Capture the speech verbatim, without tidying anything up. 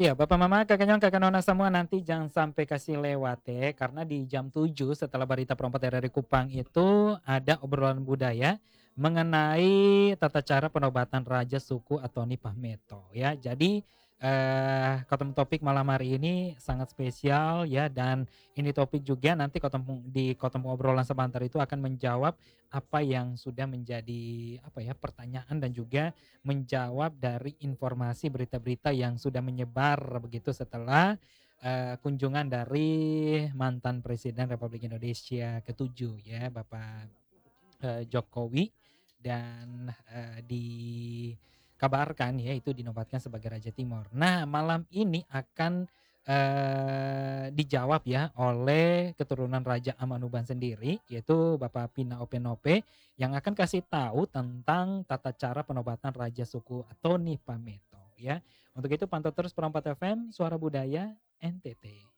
Iya, Bapak Mama, Kakak Nyong, Kakak Nona semua nanti jangan sampai kasih lewat ya, karena di jam tujuh setelah Berita Per empat R R I Kupang itu ada obrolan budaya mengenai tata cara penobatan raja suku atau Nipah Meto ya. Jadi, eee, kotem topik malam hari ini sangat spesial ya, dan ini topik juga nanti ketemu di ketemu obrolan sebentar itu akan menjawab apa yang sudah menjadi apa ya, pertanyaan dan juga menjawab dari informasi berita-berita yang sudah menyebar begitu setelah, eee, kunjungan dari mantan Presiden Republik Indonesia ketujuh ya, Bapak, eee, Jokowi dan, eee, dikabarkan ya itu dinobatkan sebagai Raja Timor. Nah, malam ini akan, eee, dijawab ya oleh keturunan Raja Amanoban sendiri, yaitu Bapak Pina Ope-Nope yang akan kasih tahu tentang tata cara penobatan raja suku atau Nipah Meto ya. Untuk itu pantau terus Per empat F M, Suara Budaya N T T.